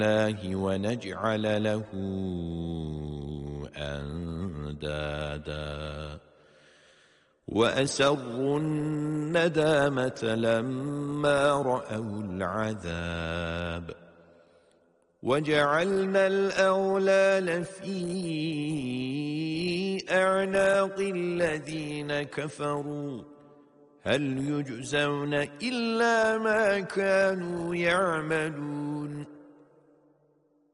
الله ونجعل له أندادا وأسروا الندامة لما رأوا العذاب وجعلنا الأغلال في أعناق الذين كفروا هل يجزون إلا ما كانوا يعملون